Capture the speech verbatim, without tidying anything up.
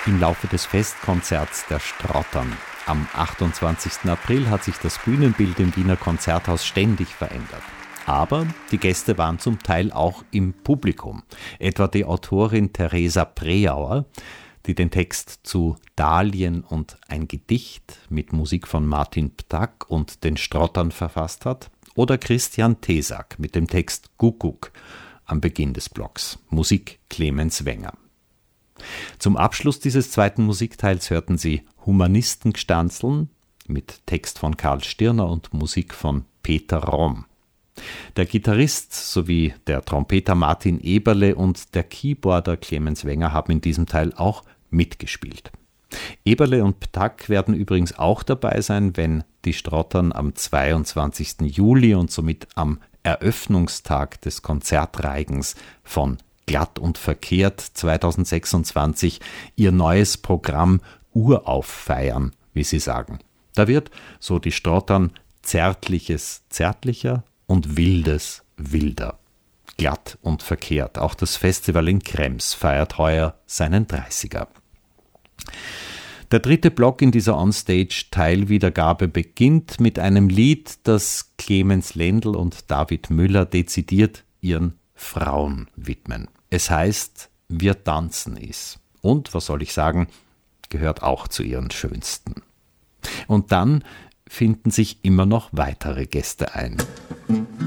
im Laufe des Festkonzerts der Strottern. Am achtundzwanzigsten April hat sich das Bühnenbild im Wiener Konzerthaus ständig verändert. Aber die Gäste waren zum Teil auch im Publikum. Etwa die Autorin Theresa Preauer, die den Text zu Dahlien und ein Gedicht mit Musik von Martin Ptack und den Strottern verfasst hat. Oder Christian Thesack mit dem Text Kuckuck am Beginn des Blocks. Musik Clemens Wenger. Zum Abschluss dieses zweiten Musikteils hörten Sie Humanistengestanzeln mit Text von Karl Stirner und Musik von Peter Romm. Der Gitarrist sowie der Trompeter Martin Eberle und der Keyboarder Clemens Wenger haben in diesem Teil auch mitgespielt. Eberle und Ptack werden übrigens auch dabei sein, wenn die Strottern am zweiundzwanzigsten Juli und somit am Eröffnungstag des Konzertreigens von Glatt und Verkehrt zweitausendsechsundzwanzig ihr neues Programm Urauf feiern, wie sie sagen. Da wird, so die Strottern, Zärtliches zärtlicher und Wildes wilder. Glatt und Verkehrt. Auch das Festival in Krems feiert heuer seinen dreißiger. Der dritte Block in dieser Onstage-Teilwiedergabe beginnt mit einem Lied, das Clemens Lendl und David Müller dezidiert ihren Frauen widmen. Es heißt Wir tanzen is. Und, was soll ich sagen, gehört auch zu ihren schönsten. Und dann finden sich immer noch weitere Gäste ein.